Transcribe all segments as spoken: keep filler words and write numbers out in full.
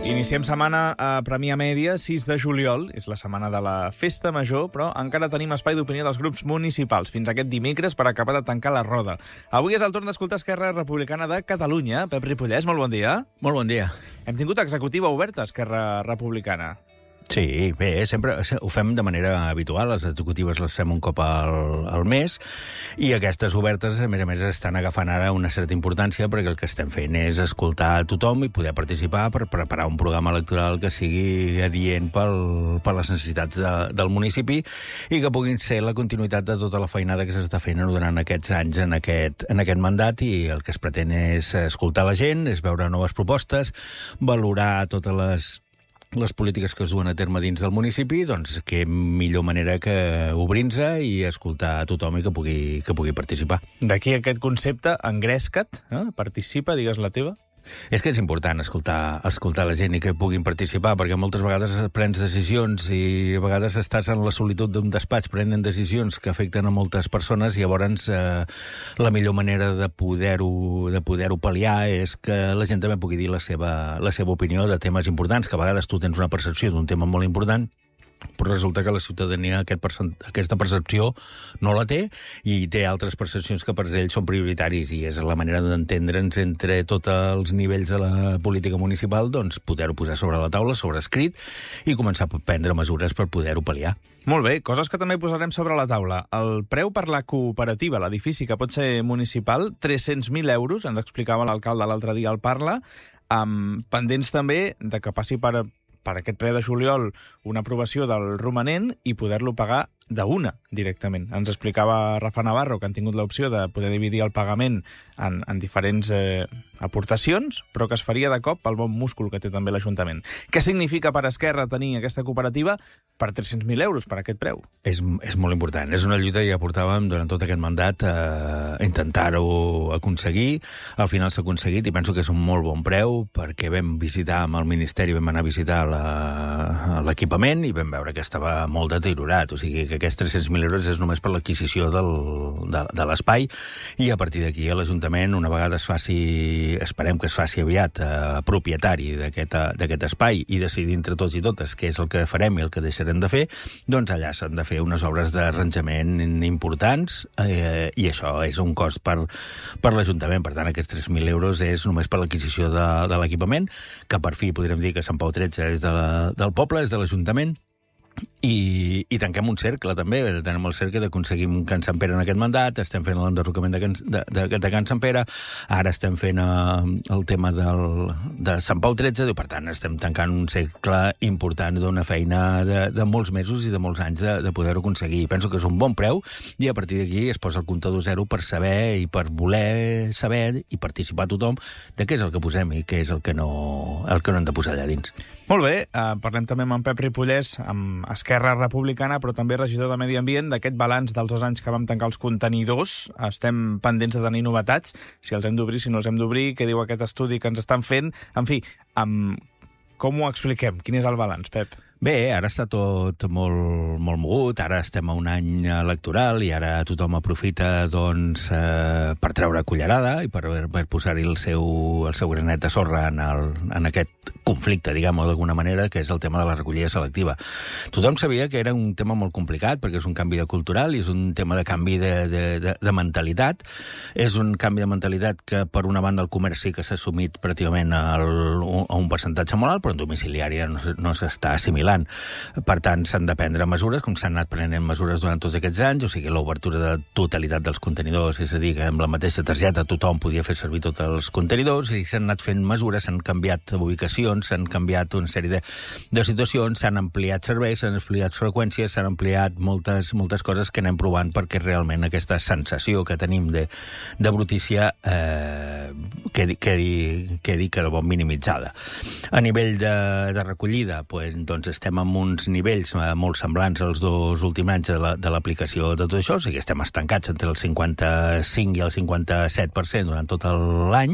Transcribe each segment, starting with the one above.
Iniciem setmana a Premià Mèdia, sis de juliol. És la setmana de la Festa Major, però encara tenim espai d'opinió dels grups municipals fins aquest dimecres per acabar de tancar la roda. Avui és el torn d'escoltar Esquerra Republicana de Catalunya. Pep Ripollès, molt bon dia. Molt bon dia. Hem tingut executiva oberta, Esquerra Republicana. Sí, bé, sempre ho fem de manera habitual, les executives les fem un cop al, al mes, i aquestes obertes, a més a més, estan agafant ara una certa importància perquè el que estem fent és escoltar a tothom i poder participar per preparar un programa electoral que sigui adient pel, per les necessitats de, del municipi i que puguin ser la continuïtat de tota la feinada que s'està fent durant aquests anys en aquest, en aquest mandat, i el que es pretén és escoltar la gent, és veure noves propostes, valorar totes les les polítiques que es duen a terme dins del municipi, doncs què millor manera que obrir-nos i escoltar a tothom i que pugui, que pugui participar. D'aquí aquest concepte, engresca't, eh? Participa, digues la teva. És que és important escoltar, escoltar la gent i que puguin participar, perquè moltes vegades prens decisions i a vegades estàs en la solitud d'un despatx prenent decisions que afecten a moltes persones, i llavors eh, la millor manera de poder-ho de poder-ho pal·liar és que la gent també pugui dir la seva, la seva opinió de temes importants, que a vegades tu tens una percepció d'un tema molt important, però resulta que la ciutadania aquest percent, aquesta percepció no la té i té altres percepcions que per ells són prioritaris, i és la manera d'entendre'ns entre tots els nivells de la política municipal, doncs poder-ho posar sobre la taula, sobre escrit, i començar a prendre mesures per poder-ho pal·liar. Molt bé, coses que també posarem sobre la taula. El preu per la cooperativa, l'edifici que pot ser municipal, tres-cents mil euros, ens explicava l'alcalde l'altre dia al Parla, amb pendents també de que passi per per aquest ple de juliol una aprovació del romanent i poder-lo pagar d'una directament. Ens explicava Rafa Navarro que han tingut l'opció de poder dividir el pagament en, en diferents eh, aportacions, però que es faria de cop pel bon múscul que té també l'Ajuntament. Què significa per Esquerra tenir aquesta cooperativa per tres-cents mil euros, per aquest preu? És, és molt important. És una lluita que ja portàvem durant tot aquest mandat a intentar-ho aconseguir. Al final s'ha aconseguit i penso que és un molt bon preu, perquè vam visitar amb el Ministeri, vam anar a visitar l'equipament i vam veure que estava molt deteriorat. O sigui que aquests tres-cents mil euros és només per l'adquisició de, de l'espai, i a partir d'aquí l'Ajuntament, una vegada es faci, esperem que es faci aviat, eh, propietari d'aquest espai i decidir entre tots i totes què és el que farem i el que deixarem de fer, doncs allà s'han de fer unes obres d'arranjament importants, eh, i això és un cost per, per l'Ajuntament. Per tant, aquests tres mil euros és només per l'adquisició de, de l'equipament, que per fi podrem dir que Sant Pau tretze és de la, del poble, és de l'Ajuntament. I, i tanquem un cercle també, tenim el cercle d'aconseguir un Can Sant Pere en aquest mandat, estem fent l'enderrocament de, de, de, de Can Sant Pere, ara estem fent uh, el tema del, de Sant Pau tretze, i per tant estem tancant un cercle important d'una feina de, de molts mesos i de molts anys de, de poder-ho aconseguir. Penso que és un bon preu, i a partir d'aquí es posa el comptador zero per saber i per voler saber i participar tothom de què és el que posem i què és el que no, el que no hem de posar allà dins. Molt bé, eh, parlem també amb en Pep Ripollès, amb Esquerra Republicana, però també regidor de Medi Ambient, d'aquest balanç dels dos anys que vam tancar els contenidors. Estem pendents de tenir novetats, si els hem d'obrir, si no els hem d'obrir, què diu aquest estudi que ens estan fent. En fi, amb... com ho expliquem? Quin és el balanç, Pep? Bé, ara està tot molt, molt mogut, ara estem a un any electoral i ara tothom aprofita doncs, eh, per treure cullerada i per, per posar-hi el seu, el seu granet de sorra en, el, en aquest conflicte, diguem-ho d'alguna manera, que és el tema de la recollida selectiva. Tothom sabia que era un tema molt complicat perquè és un canvi de cultural i és un tema de canvi de, de, de, de mentalitat. És un canvi de mentalitat que, per una banda, el comerç sí que s'ha assumit pràcticament al, a un percentatge molt alt, però en domiciliària no, no s'està assimilant. Per tant, s'han de prendre mesures, com s'han anat prenent mesures durant tots aquests anys, o sigui, l'obertura de totalitat dels contenidors, és a dir, que amb la mateixa targeta tothom podia fer servir tots els contenidors, i s'han anat fent mesures, s'han canviat ubicacions, s'han canviat una sèrie de, de situacions, s'han ampliat serveis, s'han ampliat freqüències, s'han ampliat moltes, moltes coses que anem provant perquè realment aquesta sensació que tenim de, de brutícia eh, quedi, quedi, quedi que bo minimitzada. A nivell de, de recollida, pues, doncs estem en uns nivells molt semblants als dos últims anys de l'aplicació de tot això, o sigui, estem estancats entre el cinquanta-cinc i el cinquanta-set per cent durant tot l'any,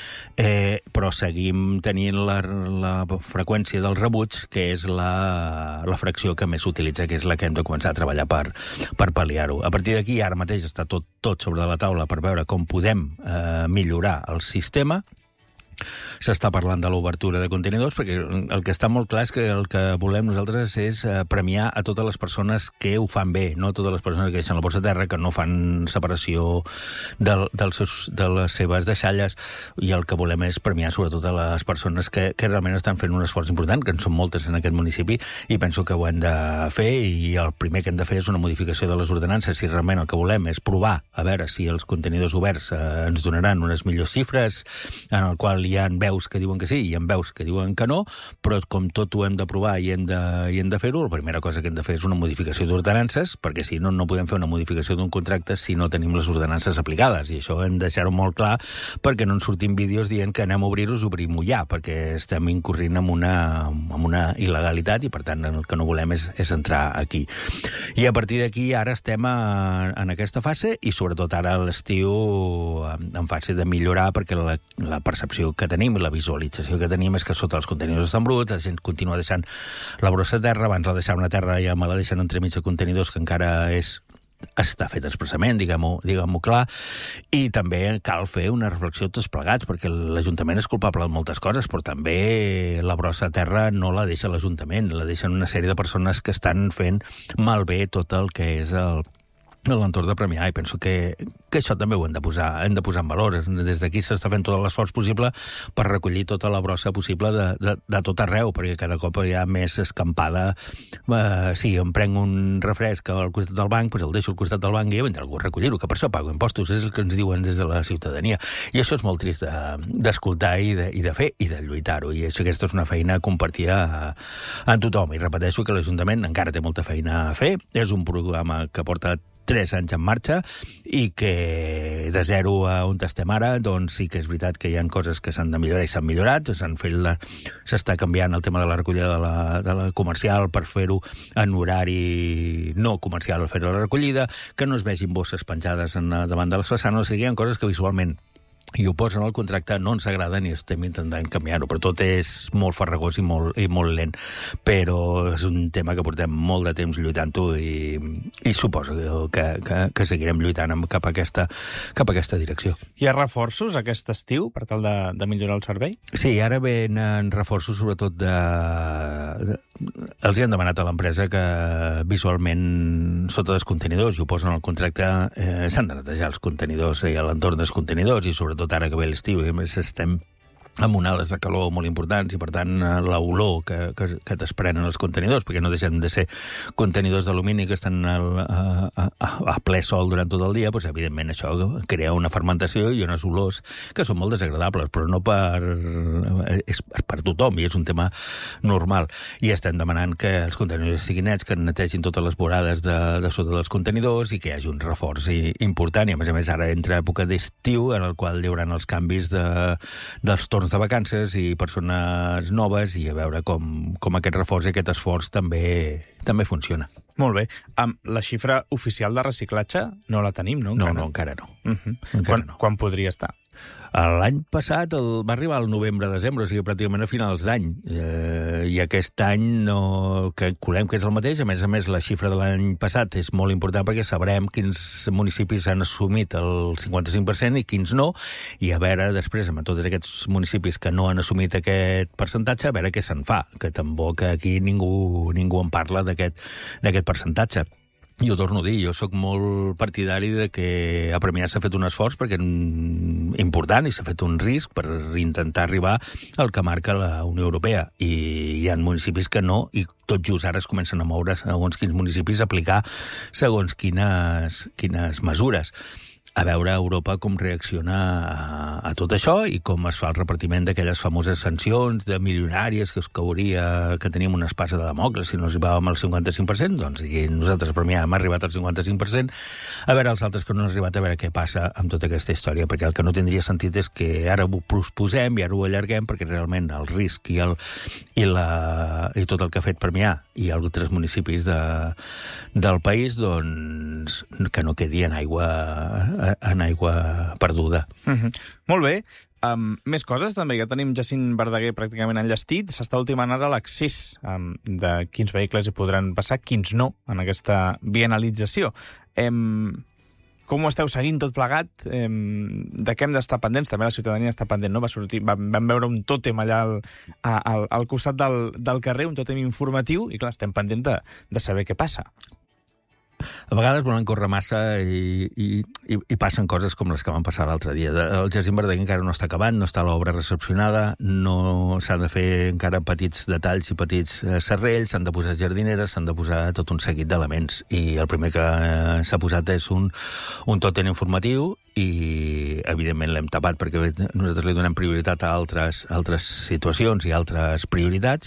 eh, però seguim tenint la, la freqüència dels rebuts, que és la, la fracció que més s'utilitza, que és la que hem de començar a treballar per, per pal·liar-ho. A partir d'aquí, ara mateix està tot, tot sobre la taula per veure com podem eh, millorar el sistema, s'està parlant de l'obertura de contenidors, perquè el que està molt clar és que el que volem nosaltres és premiar a totes les persones que ho fan bé, no totes les persones que deixen la borsa a terra, que no fan separació de, dels seus, de les seves deixalles, i el que volem és premiar sobretot a les persones que, que realment estan fent un esforç important, que en són moltes en aquest municipi, i penso que ho hem de fer, i el primer que hem de fer és una modificació de les ordenances, si realment el que volem és provar, a veure si els contenidors oberts eh, ens donaran unes millors xifres, en el qual hi ha veus que diuen que sí i hi ha veus que diuen que no, però com tot ho hem de provar i hem de, i hem de fer-ho, la primera cosa que hem de fer és una modificació d'ordenances, perquè si no, no podem fer una modificació d'un contracte si no tenim les ordenances aplicades, i això hem de deixar-ho molt clar perquè no ens sortim vídeos dient que anem a obrir-ho, obrim-ho ja, perquè estem incorrint en una, en una il·legalitat i, per tant, el que no volem és, és entrar aquí. I a partir d'aquí ara estem a, en aquesta fase i, sobretot, ara a l'estiu en fase de millorar, perquè la, la percepció que tenim i la visualització que tenim és que sota els contenidors estan bruts, la gent continua deixant la brossa a terra, abans la deixaven a terra i ja me la deixen entremig de contenidors, que encara és està fet expressament, diguem-ho diguem-ho clar, i també cal fer una reflexió tots plegats, perquè l'Ajuntament és culpable de moltes coses, però també la brossa a terra no la deixa l'Ajuntament, la deixen una sèrie de persones que estan fent malbé tot el que és el a l'entorn de premiar, i penso que, que això també ho hem de posar, hem de posar en valor. Des d'aquí s'està fent tot l'esforç possible per recollir tota la brossa possible de, de, de tot arreu, perquè cada cop hi ha més escampada. Eh, si em prenc un refresc al costat del banc, doncs el deixo al costat del banc i ja vindrà algú a recollir-ho, que per això pago impostos, és el que ens diuen des de la ciutadania. I això és molt trist d'escoltar de, i, de, i de fer i de lluitar-ho, i això, aquesta és una feina compartida amb tothom. I repeteixo que l'Ajuntament encara té molta feina a fer, és un programa que porta tres anys en marxa i que de zero a on estem ara, doncs sí que és veritat que hi ha coses que s'han de millorar i s'han millorat, s'han fet la... s'està canviant el tema de la recollida de la, de la comercial per fer-ho en horari no comercial, fer la recollida, que no es vegin bosses penjades en, davant de les façanes, o sigui, hi ha coses que visualment i ho posen al contracte, no ens agrada ni estem intentant canviar-ho, però tot és molt farragós i molt, i molt lent. Però és un tema que portem molt de temps lluitant-ho i, i suposo que, que, que seguirem lluitant cap a, aquesta, cap a aquesta direcció. Hi ha reforços aquest estiu per tal de, de millorar el servei? Sí, ara venen reforços sobretot de... de els hi han demanat a l'empresa que visualment sota dels contenidors, i ho posen al contracte, eh, s'han de netejar els contenidors i a l'entorn dels contenidors, i sobretot ara que ve l'estiu, i a més estem amb onades de calor molt importants i, per tant, l'olor que, que, que desprenen els contenidors, perquè no deixen de ser contenidors d'alumini que estan al, a, a, a ple sol durant tot el dia, doncs, evidentment, això crea una fermentació i unes olors que són molt desagradables, però no per... és per tothom, i és un tema normal. I estem demanant que els contenidors estiguin nets, que netegin totes les vorades de, de sota dels contenidors i que hi hagi un reforç important, i, a més a més, ara entra època d'estiu, en el qual hi haurà els canvis de, dels torns de vacances i persones noves, i a veure com, com aquest reforç i aquest esforç també, també funciona. Molt bé. Um, la xifra oficial de reciclatge no la tenim, no? Encara? No, no, encara no. Uh-huh. Encara quan, no. Quan podria estar? L'any passat el, va arribar al novembre-desembre, o sigui, pràcticament a finals d'any. Eh, I aquest any no, que colem que és el mateix. A més a més, la xifra de l'any passat és molt important perquè sabrem quins municipis han assumit el cinquanta-cinc per cent i quins no, i a veure després, amb tots aquests municipis que no han assumit aquest percentatge, a veure què se'n fa, que tampoc aquí ningú, ningú en parla d'aquest d'aquest percentatge. Jo torno a dir, jo sóc molt partidari de que a Premià s'ha fet un esforç perquè important i s'ha fet un risc per intentar arribar al que marca la Unió Europea. I hi ha municipis que no, i tot just ara es comencen a moure segons quins municipis a aplicar segons quines, quines mesures. A veure a Europa com reacciona a, a tot això i com es fa el repartiment d'aquelles famoses sancions de milionàries que es cauria, que teníem una espasa de Damocles si no arribàvem al cinquanta-cinc per cent, doncs i nosaltres per mi hem arribat al cinquanta-cinc per cent, a veure els altres que no han arribat, a veure què passa amb tota aquesta història, perquè el que no tindria sentit és que ara ho posposem i ara ho allarguem, perquè realment el risc i, el, i, la, i tot el que ha fet Premià i altres municipis de, del país, doncs que no quedi en aigua en aigua perduda. Uh-huh. Molt bé. Um, més coses, també, que tenim Jacint Verdaguer pràcticament enllestit. S'està ultimant ara l'accés um, de quins vehicles hi podran passar, quins no, en aquesta bienalització. Um, com ho esteu seguint tot plegat? Eh, de què hem d'estar pendents? També la ciutadania està pendent, no? Va sortir, vam, vam veure un tòtem allà al, al, al costat del, del carrer, un tòtem informatiu, i clar, estem pendents de, de saber què passa. A vegades volen córrer massa i, i, i, i passen coses com les que van passar l'altre dia. El Jacint Verdaguer encara no està acabant, no està l'obra recepcionada, no s'han de fer encara petits detalls i petits eh, serrells, s'han de posar jardineres, s'han de posar tot un seguit d'elements. I el primer que eh, s'ha posat és un, un tòtem informatiu i, evidentment, l'hem tapat perquè nosaltres li donem prioritat a altres, altres situacions i altres prioritats,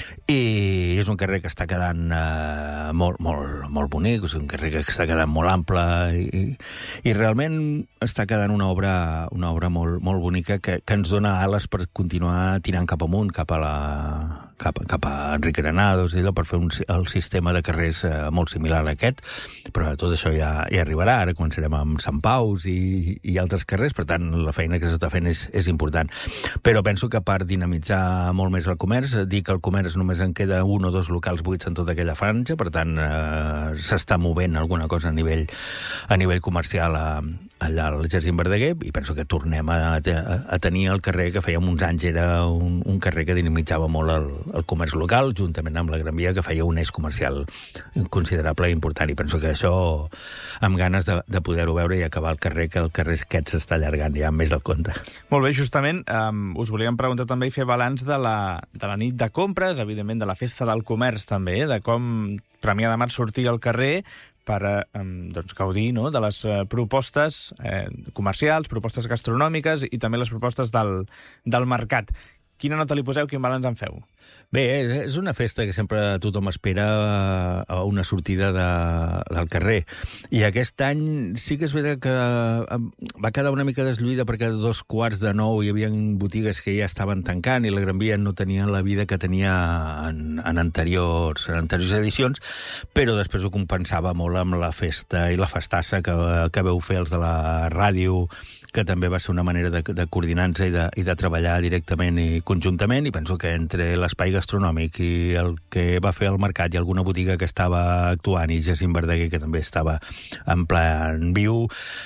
i és un carrer que està quedant eh, molt, molt, molt bonic, és un carrer que està quedant molt ample i, i realment està quedant una obra, una obra molt, molt bonica que, que ens dona ales per continuar tirant cap amunt, cap a la... cap, cap a Enric Granados i allò, per fer un, el sistema de carrers eh, molt similar a aquest, però tot això ja, ja arribarà. Ara començarem amb Sant Paus i, i altres carrers, per tant, la feina que s'està fent és, és important. Però penso que per dinamitzar molt més el comerç, dir que el comerç només en queda un o dos locals buits en tota aquella franja, per tant, eh, s'està movent alguna cosa a nivell, a nivell comercial a, allà al Jacint Verdaguer, i penso que tornem a, a, a tenir el carrer que fèiem uns anys, era un, un carrer que dinamitzava molt el, el comerç local, juntament amb la Gran Via, que feia un eix comercial considerable i important, i penso que això, amb ganes de, de poder-ho veure i acabar el carrer, que el carrer aquest s'està allargant ja més del compte. Molt bé, justament, um, us volíem preguntar també i fer balanç de la, de la nit de compres, evidentment de la festa del comerç també, de com Premià de Mar sortia al carrer per eh, doncs, gaudir, no?, de les eh, propostes eh, comercials, propostes gastronòmiques i també les propostes del, del mercat. Quina nota li poseu, quin balanç en feu? Bé, és una festa que sempre tothom espera a una sortida de, del carrer. I aquest any sí que és veritat que va quedar una mica deslluïda perquè a dos quarts de nou hi havia botigues que ja estaven tancant i la Gran Via no tenia la vida que tenia en, en, anteriors, en anteriors edicions, però després ho compensava molt amb la festa i la festassa que, que veu fer els de la ràdio, que també va ser una manera de, de coordinar-se i, de, i de treballar directament i conjuntament, i penso que entre l'espai gastronòmic i el que va fer el mercat i alguna botiga que estava actuant i Jacint Verdaguer, que també estava en plan viu,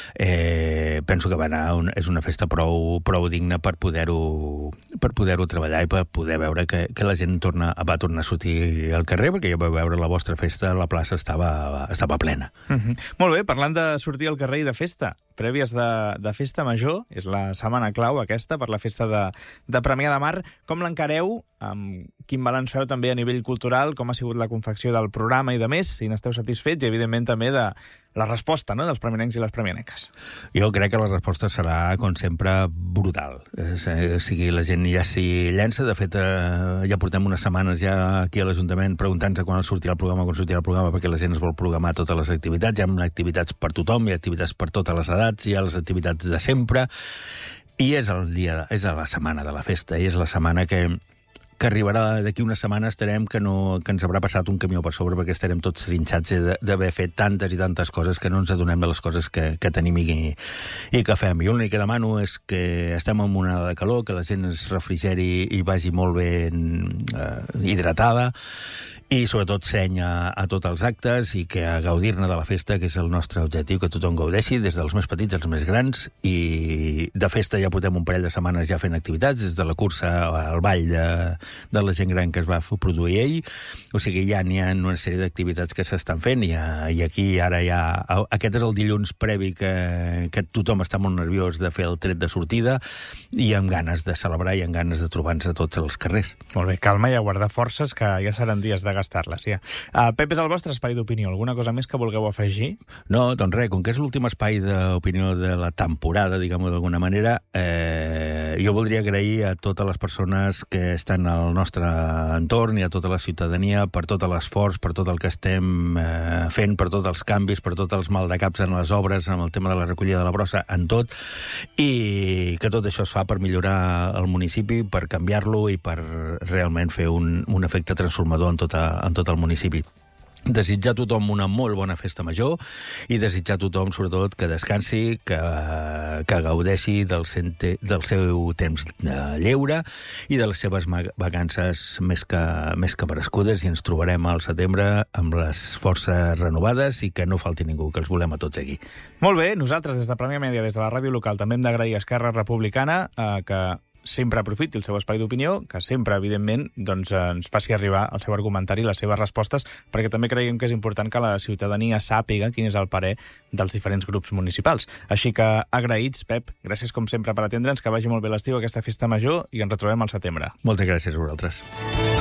eh, penso que va anar un, és una festa prou, prou digna per poder-ho per poder-ho treballar i per poder veure que, que la gent torna, va tornar a sortir al carrer, perquè ja vau veure la vostra festa, la plaça estava, estava plena. Mm-hmm. Molt bé, parlant de sortir al carrer i de festa, prèvies de, de festa major, és la setmana clau aquesta per la festa de, de Premià de Mar. Com l'encareu? Um, quin balanç feu també a nivell cultural? Com ha sigut la confecció del programa i de més? Si n'esteu satisfets, i evidentment també de la resposta, no?, dels premianencs i les premianeques. Jo crec que la resposta serà, com sempre, brutal. O sigui, la gent ja s'hi llença. De fet, eh, ja portem unes setmanes ja aquí a l'Ajuntament preguntant-se quan sortirà el programa, quan sortirà el programa, perquè la gent es vol programar totes les activitats. Hi ha activitats per tothom, hi ha activitats per totes les edats, hi ha les activitats de sempre, i és el dia, és la setmana de la festa, i és la setmana que que arribarà d'aquí una setmana, estarem que, no, que ens haurà passat un camió per sobre, perquè estarem tots trinxats d'haver fet tantes i tantes coses que no ens adonem de les coses que, que tenim i, i que fem. Jo l'únic que demano és que estem en una onada de calor, que la gent es refrigeri i vagi molt ben eh, hidratada, i sobretot seny a, a tots els actes, i que a gaudir-ne de la festa, que és el nostre objectiu, que tothom gaudeixi, des dels més petits als més grans. I de festa ja portem un parell de setmanes ja fent activitats, des de la cursa al ball de, de la gent gran que es va produir ell. O sigui, ja n'hi ha una sèrie d'activitats que s'estan fent, i, i aquí ara ja... Aquest és el dilluns previ que, que tothom està molt nerviós de fer el tret de sortida, i amb ganes de celebrar i amb ganes de trobar-nos a tots els carrers. Molt bé, calma i a guardar forces, que ja seran dies de gastar-les, ja. Uh, Pep, és el vostre espai d'opinió. Alguna cosa més que vulgueu afegir? No, doncs res, com que és l'últim espai d'opinió de la temporada, diguem-ho d'alguna manera, eh, jo voldria agrair a totes les persones que estan al nostre entorn i a tota la ciutadania per tot l'esforç, per tot el que estem eh, fent, per tots els canvis, per tots els maldecaps en les obres, en el tema de la recollida de la brossa, en tot, i que tot això es fa per millorar el municipi, per canviar-lo i per realment fer un, un efecte transformador en tota en tot el municipi. desitjar a tothom una molt bona festa major i desitjar a tothom, sobretot, que descansi, que, que gaudeixi del, sente, del seu temps de lleure i de les seves vacances més que, més que merescudes, i ens trobarem al setembre amb les forces renovades i que no falti ningú, que els volem a tots aquí. Molt bé, nosaltres des de Premià Mèdia, des de la ràdio local, també hem d'agrair a Esquerra Republicana eh, que sempre aprofiti el seu espai d'opinió, que sempre, evidentment, doncs, ens faci arribar el seu argumentari i les seves respostes, perquè també creiem que és important que la ciutadania sàpiga quin és el parer dels diferents grups municipals. Així que, agraïts, Pep, gràcies com sempre per atendre'ns, que vagi molt bé l'estiu, aquesta festa major, i ens retrobem al setembre. Moltes gràcies a vosaltres.